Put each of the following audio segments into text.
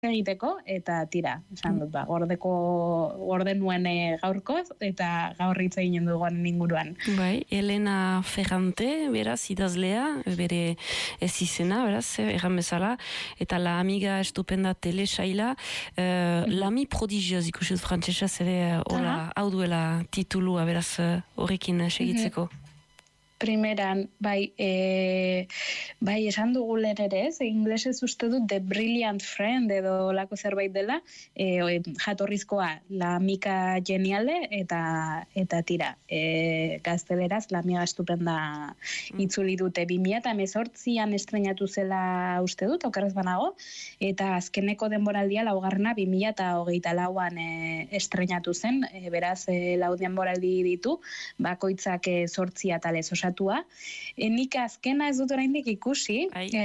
egiteko, eta tira, esan dut, gorde nuen gaurkoz, eta gaur hitz eginen duguan inguruan. Bai, Elena Ferrante, beraz, idazlea, bere ez izena, beraz, erran bezala, eta La Amiga Estupenda telesaila, L'Ami Prodigieuse ikusi dut frantsesaz ere, hau duela titulua, beraz, horrekin segitzeko. Primeran, bai, esan dugu lehen ere ez, inglesez uste dut The Brilliant Friend edo lako zerbait dela, jatorrizkoa La Amiga Geniale eta tira, gazteleraz La Amiga Estupenda itzuli dute 2018an estrenatu zela uste dut, okerrez banago, eta azkeneko denboraldia laugarrena 2024an estrenatu zen, beraz lau denboraldi ditu, bakoitzak 8 atalez osatua. Nik azkena ez dut oraindik ikusi,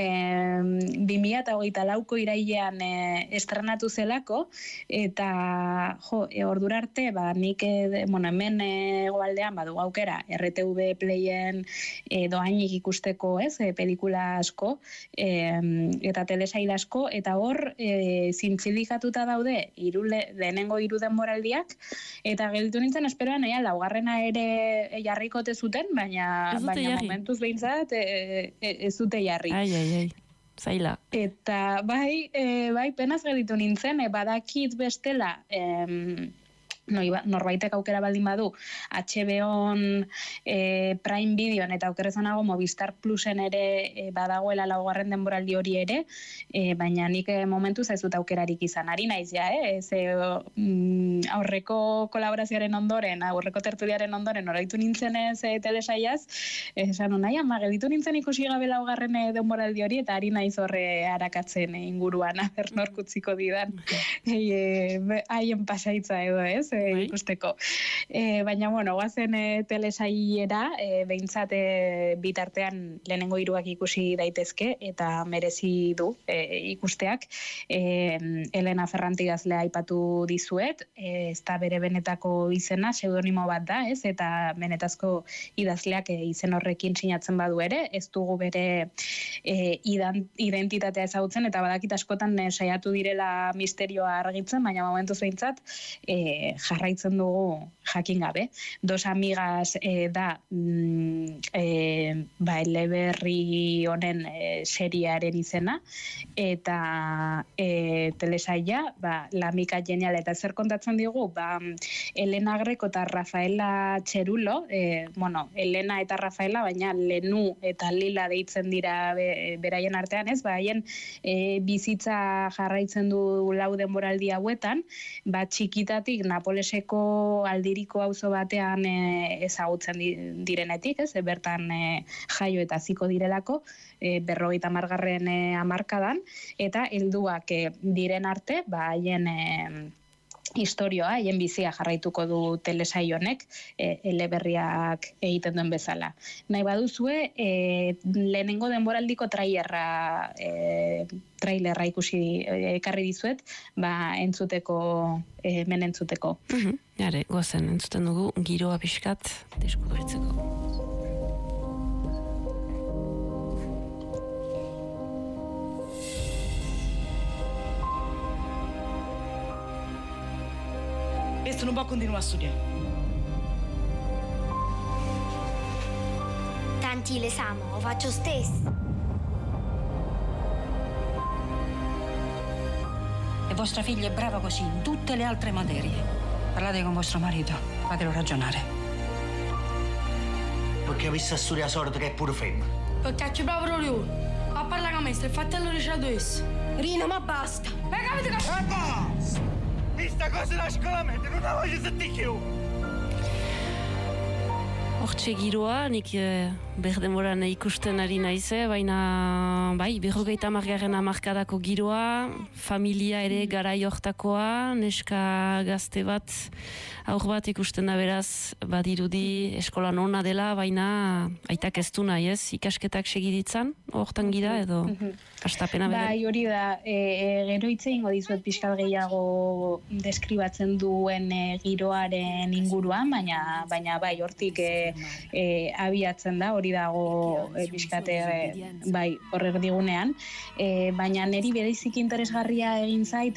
2024ko irailean estrenatu zelako, eta ordura arte, nik hemen egoaldean badu aukera, RTV Playen doainik ikusteko, pelikula asko, eta telesail asko, eta hor zintzilikatuta daude lehenengo 3 denboraldiak, eta gelditu nintzen esperoan, laugarrena ere jarrikote zuten, baina momentuz behintzat ez dute jarri. Ai, zaila. Eta bai, penaz gelditu nintzen, badakit bestela, norbaitek aukera baldin badu, HBO-n, Prime Videon eta aukerrezanago Movistar Plusen ere badagoela laugarren denboraldi hori ere, baina nik momentuz ez dut aukerarik izan. Ari naiz aurreko kolaborazioaren ondoren, aurreko tertuliaren ondoren, oraitu nintzen ez telesaiaz, esan nahi, gelditu nintzen ikusi gabe laugarren denboraldi hori, eta ari naiz horre harakatzen inguruan, norkutziko didan, haien pasaitza edo ez, ikusteko. Baina, guazen telesaiera, behintzat bitartean lehenengo 3 ikusi daitezke, eta merezi du ikusteak. Elena Ferrante idazlea aipatu dizuet, ez da bere benetako izena, pseudonimo bat da, eta benetazko idazleak izen horrekin sinatzen badu ere, ez dugu bere identitatea ezagutzen, eta badakit askotan saiatu direla misterioa argitzen, baina momentuz behintzat, jarraitzen dugu jakin gabe. Dos Amigas da eleberri honen seriaren izena, eta telesaila, La Amiga Geniale, eta zer kontatzen digu, Elena Greco eta Rafaela Txerulo, Elena eta Rafaela, baina Lenu eta Lila deitzen dira beraien artean, haien bizitza jarraitzen du 4 denboraldi hauetan, txikitatik Napoleseko aldiriko auzo batean ezagutzen direnetik, bertan jaio eta haziko direlako, 50. hamarkadan, eta helduak diren arte, haien historioa, haien bizia jarraituko du telesail honek, eleberriak egiten duen bezala. Nahi baduzue, lehenengo denboraldiko trailerra ikusi ekarri dizuet, entzuteko, hemen entzuteko. Jare, goazen, entzuten dugu, giroa pixkat, deskuberitzeko. Questo non può continuare a studiare. Tanti l'esame, lo faccio stesso. E vostra figlia è brava così in tutte le altre materie. Parlate con vostro marito, fatelo ragionare. Perché avessi a studiare sordo che è pure femmina. Perché c'è proprio lui. Ma parla con me, sta il fratello ricciato esso. Rina, ma basta. Capite che... Basta! Questa cosa da scolamento non la voglio sentire più. Hortxe giroa, nik berdemoran ikusten ari naiz, baina 50. hamarkadako giroa, familia ere garai hortakoa, neska gazte bat, aur bat ikusten da beraz, badirudi eskolan ona dela, baina aitak ez du nahi ikasketak segiditzan, hortan gira edo hastapena bere. Hori da, gero hitz egingo dizuet pixkat gehiago deskribatzen duen giroaren inguruan, baina hortik abiatzen da, hori hori dago pixkate bai, hor erdigunean, baina niri bereziki interesgarria egin zait